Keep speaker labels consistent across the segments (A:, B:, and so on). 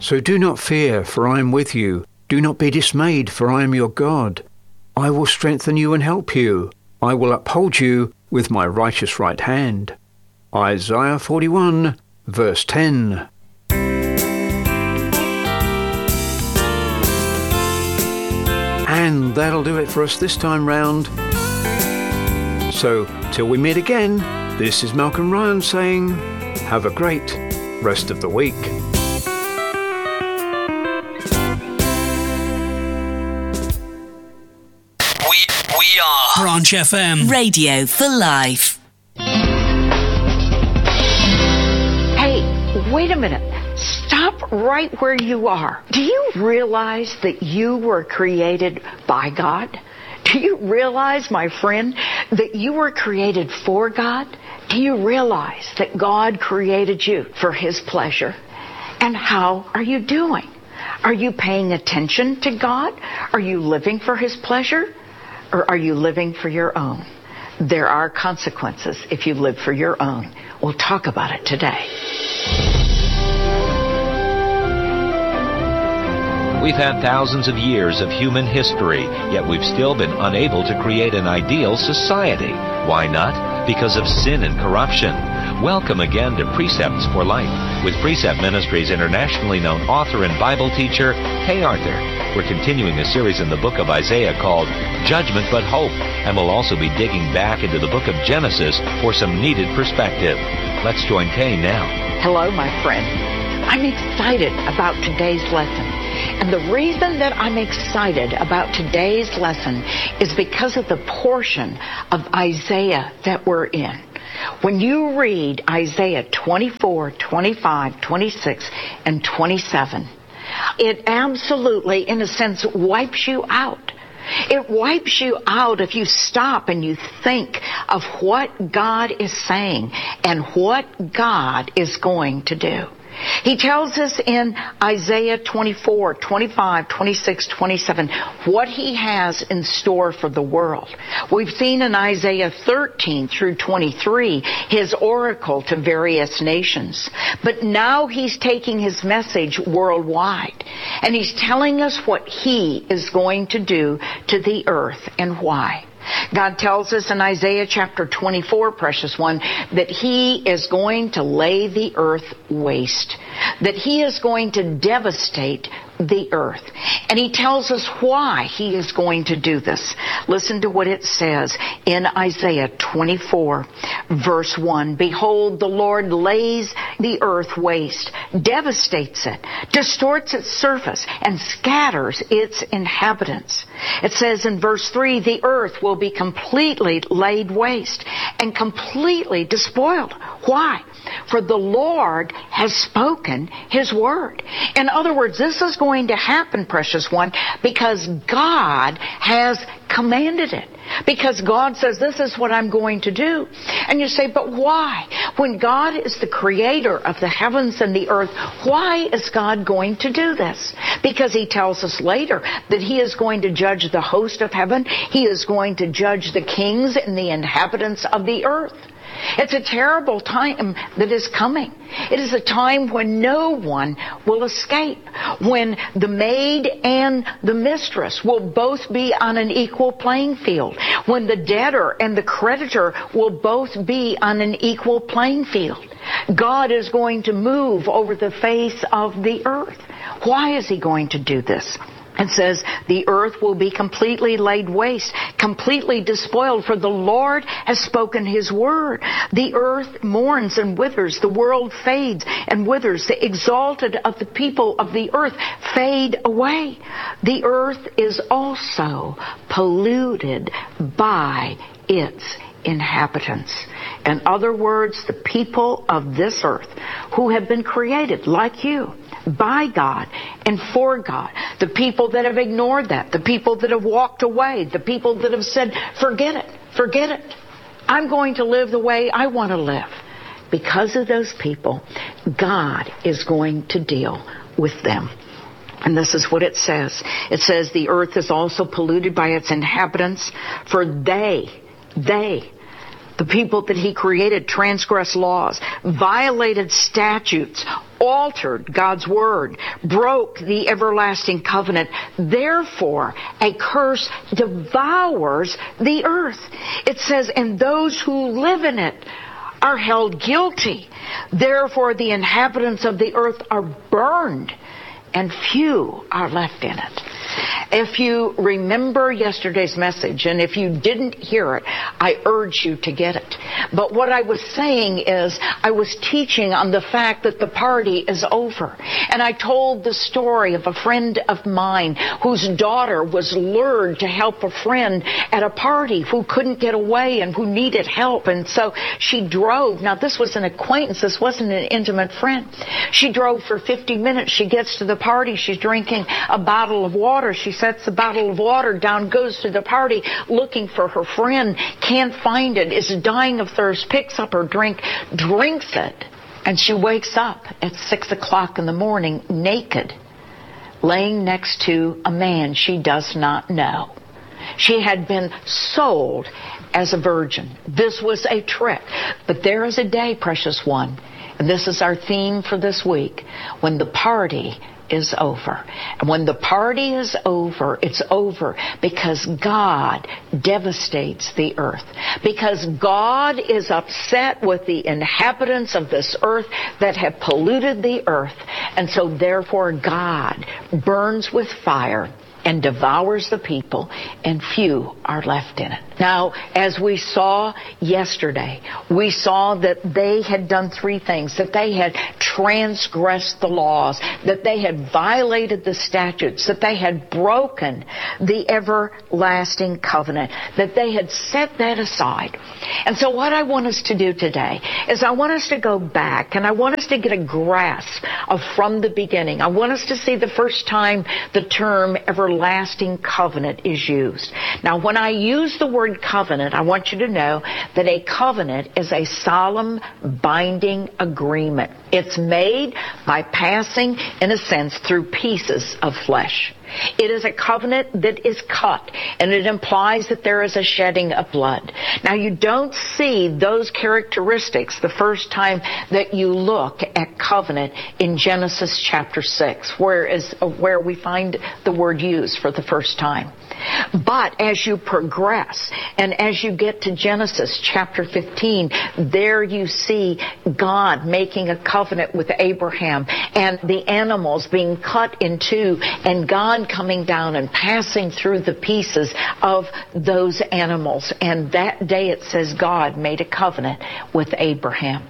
A: So do not fear, for I am with you. Do not be dismayed, for I am your God. I will strengthen you and help you. I will uphold you with my righteous right hand. Isaiah 41, verse 10. And that'll do it for us this time round. So, till we meet again, this is Malcolm Ryan saying, have a great rest of the week.
B: We are Branch FM.
C: Radio for life.
D: Hey, wait a minute. Stop right where you are. Do you realize that you were created by God? Do you realize, my friend, that you were created for God? Do you realize that God created you for His pleasure? And how are you doing? Are you paying attention to God? Are you living for His pleasure? Or are you living for your own? There are consequences if you live for your own. We'll talk about it today.
E: We've had thousands of years of human history, yet we've still been unable to create an ideal society. Why not? Because of sin and corruption. Welcome again to Precepts for Life with Precept Ministries internationally known author and Bible teacher, Kay Arthur. We're continuing a series in the book of Isaiah called Judgment But Hope, and we'll also be digging back into the book of Genesis for some needed perspective. Let's join Kay now.
D: Hello, my friend. I'm excited about today's lesson. And the reason that I'm excited about today's lesson is because of the portion of Isaiah that we're in. When you read Isaiah 24, 25, 26, and 27, it absolutely, in a sense, wipes you out. It wipes you out if you stop and you think of what God is saying and what God is going to do. He tells us in Isaiah 24, 25, 26, 27 what He has in store for the world. We've seen in Isaiah 13 through 23 His oracle to various nations. But now He's taking His message worldwide. And He's telling us what He is going to do to the earth and why. God tells us in Isaiah chapter 24, precious one, that He is going to lay the earth waste, that He is going to devastate the earth. And He tells us why He is going to do this. Listen to what it says in Isaiah 24, verse 1. Behold, the Lord lays the earth waste, devastates it, distorts its surface, and scatters its inhabitants. It says in verse 3, the earth will be completely laid waste and completely despoiled. Why? For the Lord has spoken His word. In other words, this is going to happen, precious one, because God has commanded it. Because God says, this is what I'm going to do. And you say, but why? When God is the creator of the heavens and the earth, why is God going to do this? Because He tells us later that He is going to judge the host of heaven. He is going to judge the kings and the inhabitants of the earth. It's a terrible time that is coming. It is a time when no one will escape, when the maid and the mistress will both be on an equal playing field, when the debtor and the creditor will both be on an equal playing field. God is going to move over the face of the earth. Why is He going to do this? It says, the earth will be completely laid waste, completely despoiled, for the Lord has spoken His word. The earth mourns and withers. The world fades and withers. The exalted of the people of the earth fade away. The earth is also polluted by its inhabitants. In other words, the people of this earth who have been created like you, by God and for God. The people that have ignored that. The people that have walked away. The people that have said, forget it. I'm going to live the way I want to live. Because of those people, God is going to deal with them. And this is what it says. It says, the earth is also polluted by its inhabitants, for they, the people that He created, transgressed laws, violated statutes, altered God's word, broke the everlasting covenant. Therefore, a curse devours the earth. It says, and those who live in it are held guilty. Therefore, the inhabitants of the earth are burned, and few are left in it. If you remember yesterday's message, and if you didn't hear it, I urge you to get it. But what I was saying is, I was teaching on the fact that the party is over. And I told the story of a friend of mine whose daughter was lured to help a friend at a party who couldn't get away and who needed help. And so she drove. Now, this was an acquaintance. This wasn't an intimate friend. She drove for 50 minutes. She gets to the party. She's drinking a bottle of water. She sets the bottle of water down, goes to the party looking for her friend, can't find it, is dying of thirst, picks up her drink, drinks it, and she wakes up at 6 o'clock in the morning naked, laying next to a man she does not know. She had been sold as a virgin. This was a trick. But there is a day, precious one, and this is our theme for this week, when the party is over. And when the party is over, it's over because God devastates the earth. Because God is upset with the inhabitants of this earth that have polluted the earth. And so therefore God burns with fire and devours the people, and few are left in it. Now, as we saw yesterday, we saw that they had done three things: that they had transgressed the laws, that they had violated the statutes, that they had broken the everlasting covenant, that they had set that aside. And so what I want us to do today is I want us to go back, and I want us to get a grasp of from the beginning. I want us to see the first time the term everlasting covenant is used. Now, when I use the word covenant, I want you to know that a covenant is a solemn, binding agreement. It's made by passing, in a sense, through pieces of flesh. It is a covenant that is cut, and it implies that there is a shedding of blood. Now, you don't see those characteristics the first time that you look at covenant in Genesis chapter 6, where we find the word used for the first time. But as you progress, and as you get to Genesis chapter 15, there you see God making a covenant with Abraham, and the animals being cut in two, and God coming down and passing through the pieces of those animals. And that day it says God made a covenant with Abraham.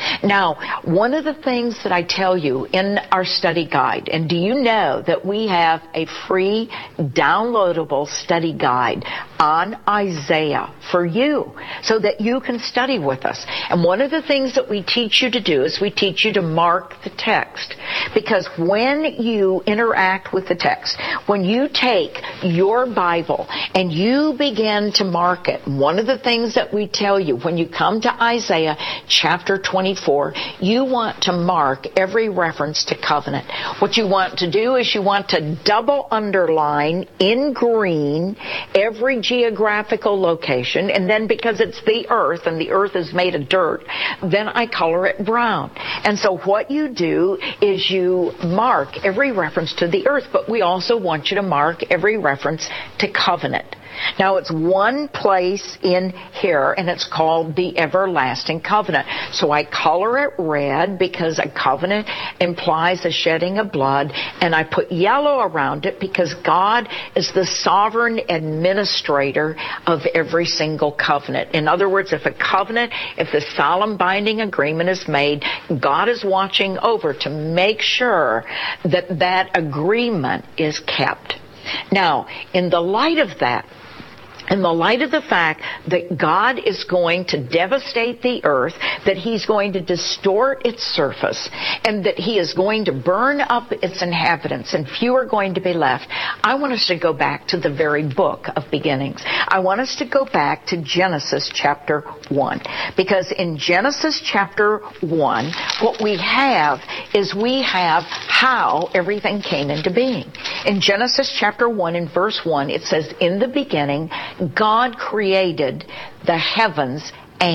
D: Now, one of the things that I tell you in our study guide, and do you know that we have a free downloadable study guide on Isaiah for you so that you can study with us. And one of the things that we teach you to do is we teach you to mark the text. Because when you interact with the text, when you take your Bible and you begin to mark it, one of the things that we tell you when you come to Isaiah chapter 24, you want to mark every reference to covenant. What you want to do is you want to double underline in green every geographical location, and then because it's the earth and the earth is made of dirt, then I color it brown. And so what you do is you mark every reference to the earth, but we also want you to mark every reference to covenant. Now, it's one place in here, and it's called the everlasting covenant. So I color it red because a covenant implies a shedding of blood, and I put yellow around it because God is the sovereign administrator of every single covenant. In other words, if the solemn binding agreement is made, God is watching over to make sure that that agreement is kept. Now, in the light of that, in the light of the fact that God is going to devastate the earth, that He's going to distort its surface, and that He is going to burn up its inhabitants, and few are going to be left, I want us to go back to the very book of beginnings. I want us to go back to Genesis chapter 1. Because in Genesis chapter 1, what we have is we have how everything came into being. In Genesis chapter 1, in verse 1, it says, "In the beginning, God created the heavens and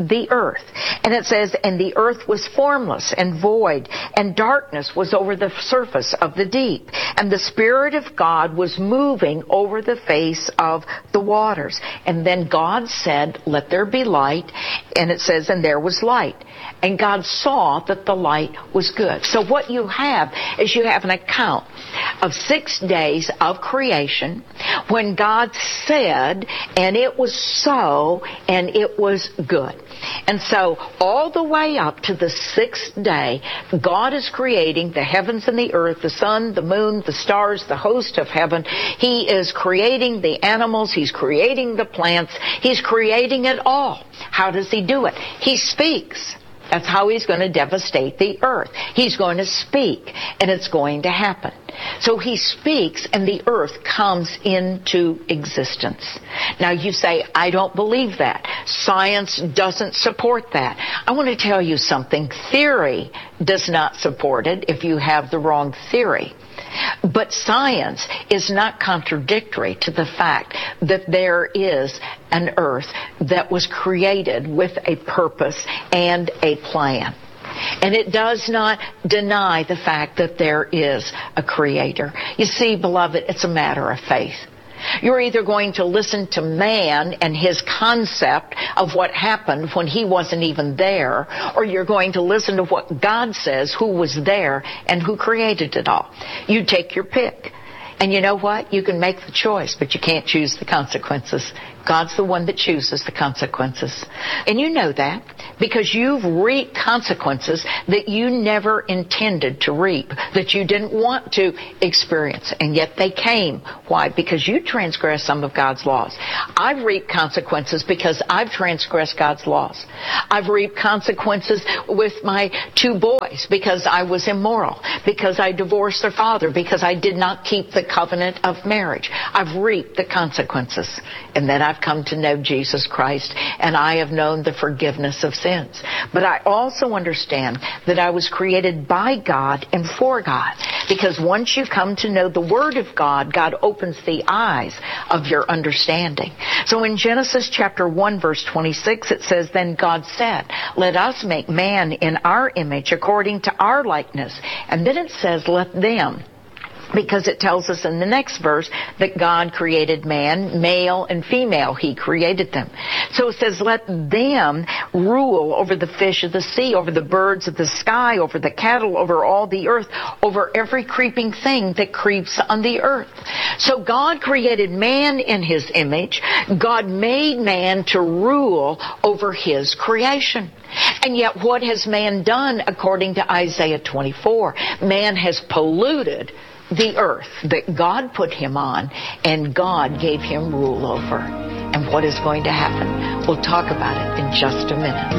D: the earth. And it says, and the earth was formless and void, and darkness was over the surface of the deep. And the Spirit of God was moving over the face of the waters. And then God said, let there be light. And it says, and there was light. And God saw that the light was good. So what you have is you have an account of 6 days of creation when God said, and it was so, and it was good. And so all the way up to the 6th day, God is creating the heavens and the earth, the sun, the moon, the stars, the host of heaven. He is creating the animals. He's creating the plants. He's creating it all. How does he do it? He speaks. That's how he's going to devastate the earth. He's going to speak, and it's going to happen. So he speaks, and the earth comes into existence. Now you say, I don't believe that. Science doesn't support that. I want to tell you something. Theory does not support it if you have the wrong theory. But science is not contradictory to the fact that there is an earth that was created with a purpose and a plan. And it does not deny the fact that there is a creator. You see, beloved, it's a matter of faith. You're either going to listen to man and his concept of what happened when he wasn't even there, or you're going to listen to what God says, who was there and who created it all. You take your pick. And you know what? You can make the choice, but you can't choose the consequences. God's the one that chooses the consequences. And you know that because you've reaped consequences that you never intended to reap, that you didn't want to experience, and yet they came. Why? Because you transgressed some of God's laws. I've reaped consequences because I've transgressed God's laws. I've reaped consequences with my 2 boys because I was immoral, because I divorced their father, because I did not keep the covenant of marriage. I've reaped the consequences. And then I've come to know Jesus Christ, and I have known the forgiveness of sins. But I also understand that I was created by God and for God, because once you come to know the Word of God, God opens the eyes of your understanding. So in Genesis chapter 1, verse 26, it says, then God said, let us make man in our image according to our likeness. And then it says, let them, because it tells us in the next verse that God created man, male and female. He created them. So it says, let them rule over the fish of the sea, over the birds of the sky, over the cattle, over all the earth, over every creeping thing that creeps on the earth. So God created man in his image. God made man to rule over his creation. And yet what has man done according to Isaiah 24? Man has polluted the earth that God put him on, and God gave him rule over. And what is going to happen? We'll talk about it in just a minute.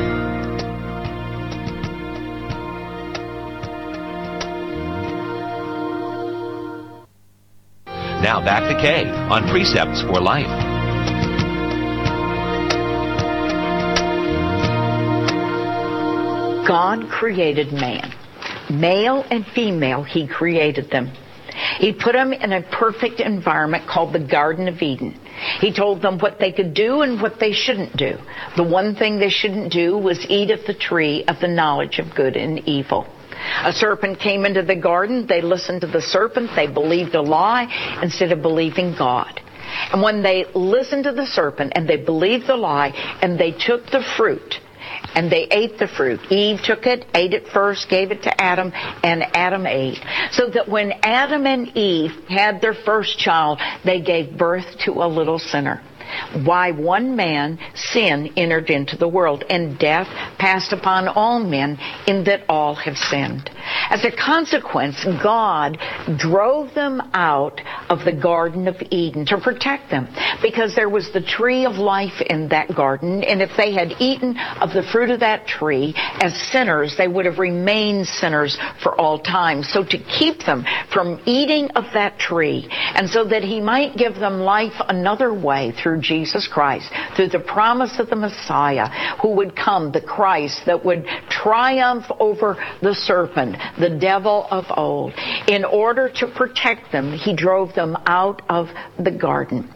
E: Now back to Kay on Precepts for Life.
D: God created man. Male and female, he created them. He put them in a perfect environment called the Garden of Eden. He told them what they could do and what they shouldn't do. The one thing they shouldn't do was eat of the tree of the knowledge of good and evil. A serpent came into the garden. They listened to the serpent. They believed a lie instead of believing God. And when they listened to the serpent and they believed the lie and they took the fruit, and they ate the fruit. Eve took it, ate it first, gave it to Adam, and Adam ate. So that when Adam and Eve had their first child, they gave birth to a little sinner. Why one man, sin entered into the world, and death passed upon all men, in that all have sinned. As a consequence, God drove them out of the Garden of Eden to protect them, because there was the tree of life in that garden, and if they had eaten of the fruit of that tree as sinners, they would have remained sinners for all time. So to keep them from eating of that tree, and so that he might give them life another way through Jesus Christ, through the promise of the Messiah who would come, the Christ that would triumph over the serpent, the devil of old. In order to protect them, he drove them out of the garden.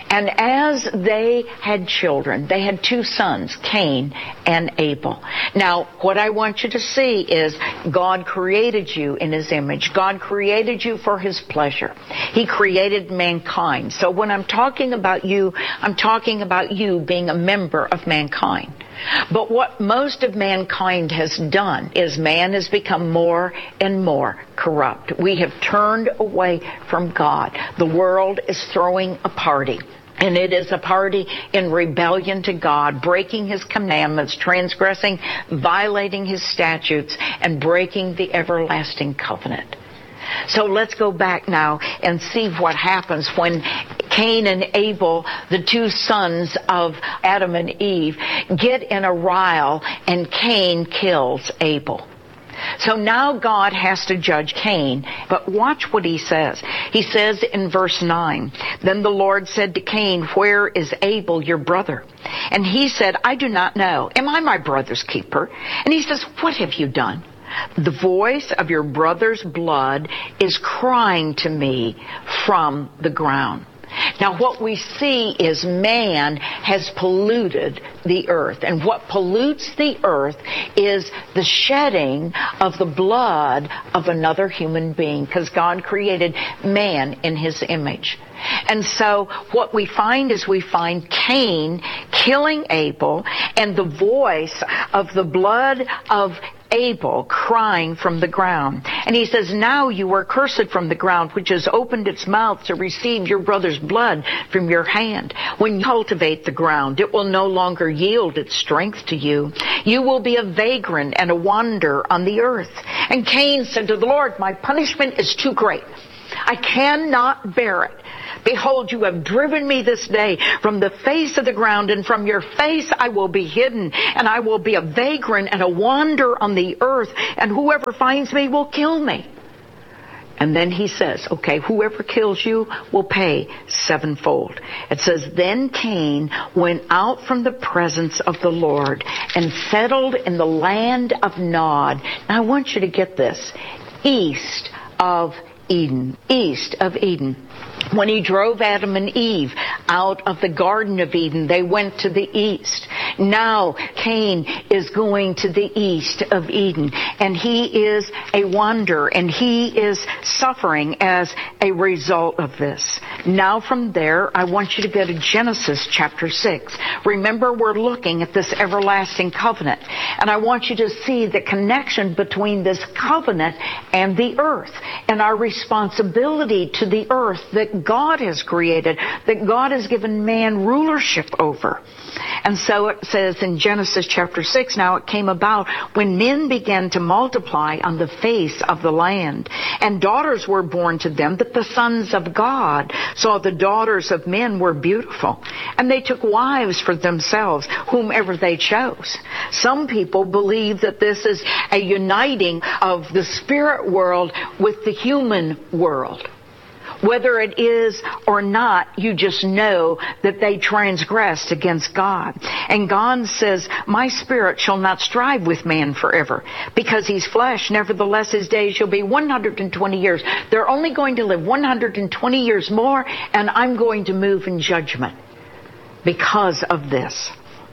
D: And as they had children, they had two sons, Cain and Abel. Now, what I want you to see is God created you in His image. God created you for His pleasure. He created mankind. So when I'm talking about you, I'm talking about you being a member of mankind. But what most of mankind has done is man has become more and more corrupt. We have turned away from God. The world is throwing a party. And it is a party in rebellion to God, breaking His commandments, transgressing, violating His statutes, and breaking the everlasting covenant. So let's go back now and see what happens when Cain and Abel, the two sons of Adam and Eve, get in a rile and Cain kills Abel. So now God has to judge Cain, but watch what he says. He says in verse 9, "Then the Lord said to Cain, 'Where is Abel, your brother?' And he said, 'I do not know. Am I my brother's keeper?' And he says, 'What have you done? The voice of your brother's blood is crying to me from the ground.'" Now what we see is man has polluted the earth. And what pollutes the earth is the shedding of the blood of another human being, because God created man in His image. And so what we find is we find Cain killing Abel and the voice of the blood of Abel crying from the ground. And he says, "Now you are cursed from the ground, which has opened its mouth to receive your brother's blood from your hand. When you cultivate the ground, it will no longer yield its strength to you. You will be a vagrant and a wanderer on the earth." And Cain said to the Lord, "My punishment is too great. I cannot bear it. Behold, you have driven me this day from the face of the ground, and from your face I will be hidden, and I will be a vagrant and a wanderer on the earth, and whoever finds me will kill me." And then he says, okay, whoever kills you will pay sevenfold. It says, "Then Cain went out from the presence of the Lord and settled in the land of Nod." Now I want you to get this. East of Eden. East of Eden. When He drove Adam and Eve out of the Garden of Eden, they went to the east. Now Cain is going to the east of Eden, and he is a wanderer, and he is suffering as a result of this. Now from there, I want you to go to Genesis chapter 6. Remember, we're looking at this everlasting covenant, and I want you to see the connection between this covenant and the earth, and our responsibility to the earth that God has created, that God has given man rulership over. And so it says in Genesis chapter 6, "Now it came about when men began to multiply on the face of the land, and daughters were born to them, that the sons of God saw the daughters of men were beautiful, and they took wives for themselves, whomever they chose." Some people believe that this is a uniting of the spirit world with the human world. Whether it is or not, you just know that they transgressed against God. And God says, "My spirit shall not strive with man forever, because he's flesh. Nevertheless, his days shall be 120 years. They're only going to live 120 years more, and I'm going to move in judgment because of this."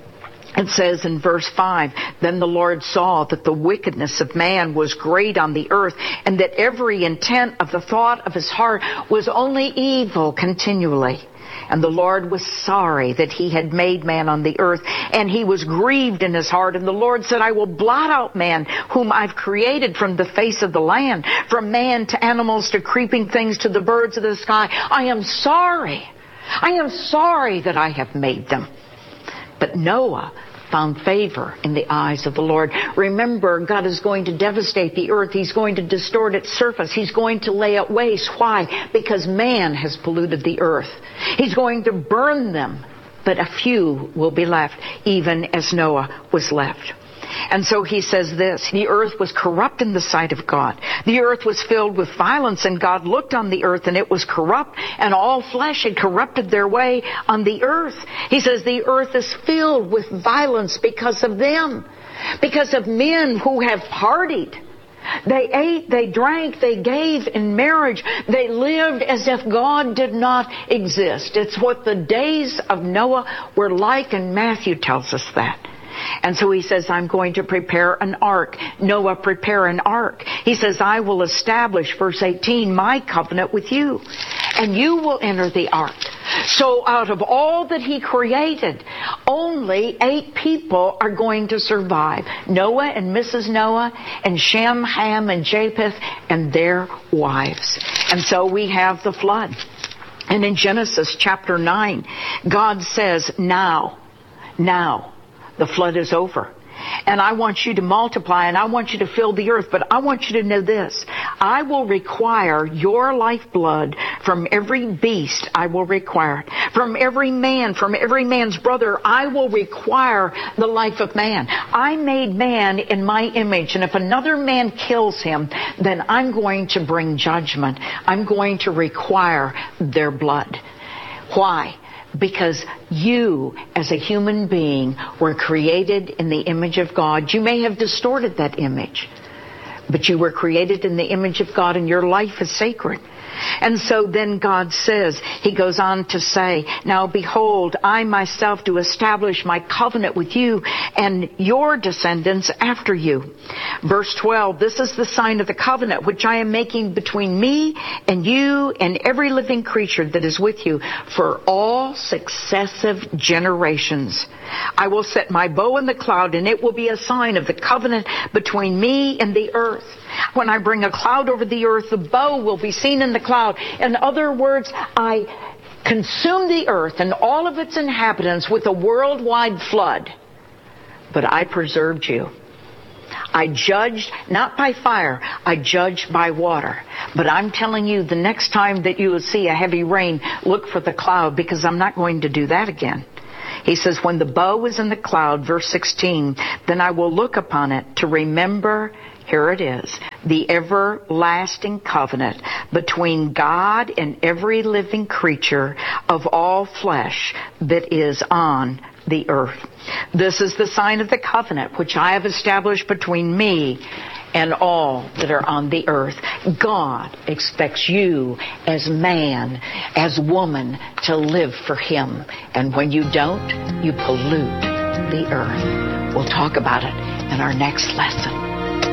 D: It says in verse 5, "Then the Lord saw that the wickedness of man was great on the earth, and that every intent of the thought of his heart was only evil continually. And the Lord was sorry that He had made man on the earth, and He was grieved in His heart. And the Lord said, I will blot out man, whom I've created from the face of the land, from man to animals to creeping things to the birds of the sky. I am sorry. I am sorry that I have made them." But Noah found favor in the eyes of the Lord. Remember, God is going to devastate the earth. He's going to distort its surface. He's going to lay it waste. Why? Because man has polluted the earth. He's going to burn them, but a few will be left, even as Noah was left. And so he says this, "The earth was corrupt in the sight of God. The earth was filled with violence, and God looked on the earth, and it was corrupt, and all flesh had corrupted their way on the earth." He says the earth is filled with violence because of them, because of men who have partied, They ate, they drank, they gave in marriage. They lived as if God did not exist. It's what the days of Noah were like, and Matthew tells us that. And so he says, I'm going to prepare an ark. Noah, prepare an ark. He says, I will establish, verse 18, my covenant with you, and you will enter the ark. So out of all that he created, only 8 people are going to survive. Noah and Mrs. Noah, and Shem, Ham, and Japheth, and their wives. And so we have the flood. And in Genesis chapter 9, God says, now, the flood is over. And I want you to multiply, and I want you to fill the earth. But I want you to know this. I will require your lifeblood from every beast. I will require it. From every man, from every man's brother, I will require the life of man. I made man in my image, and if another man kills him, then I'm going to bring judgment. I'm going to require their blood. Why? Because you, as a human being, were created in the image of God. You may have distorted that image, but you were created in the image of God, and your life is sacred. And so then God says, he goes on to say, now behold, I myself do establish my covenant with you and your descendants after you. Verse 12, this is the sign of the covenant which I am making between me and you and every living creature that is with you for all successive generations. I will set my bow in the cloud, and it will be a sign of the covenant between me and the earth. When I bring a cloud over the earth, the bow will be seen in the cloud. In other words, I consume the earth and all of its inhabitants with a worldwide flood. But I preserved you. I judged not by fire, I judged by water. But I'm telling you, the next time that you will see a heavy rain, look for the cloud, because I'm not going to do that again. He says, when the bow is in the cloud, verse 16, then I will look upon it to remember, here it is, the everlasting covenant between God and every living creature of all flesh that is on the earth. This is the sign of the covenant which I have established between me and all that are on the earth. God expects you as man, as woman, to live for him. And when you don't, you pollute the earth. We'll talk about it in our next lesson.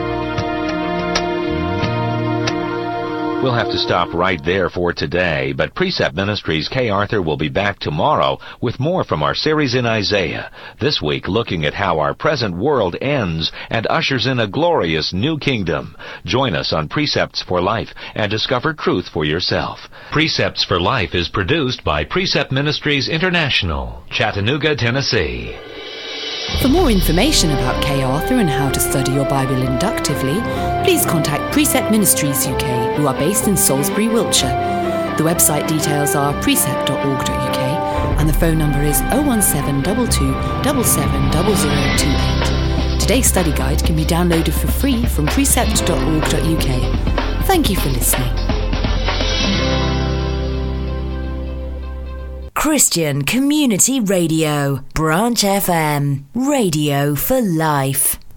E: We'll have to stop right there for today, but Precept Ministries Kay Arthur will be back tomorrow with more from our series in Isaiah, this week looking at how our present world ends and ushers in a glorious new kingdom. Join us on Precepts for Life and discover truth for yourself. Precepts for Life is produced by Precept Ministries International, Chattanooga, Tennessee.
C: For more information about Kay Arthur and how to study your Bible inductively, please contact Precept Ministries UK, who are based in Salisbury, Wiltshire. The website details are precept.org.uk and the phone number is 01722 770028. Today's study guide can be downloaded for free from precept.org.uk. Thank you for listening. Christian Community Radio, Branch FM, Radio for Life.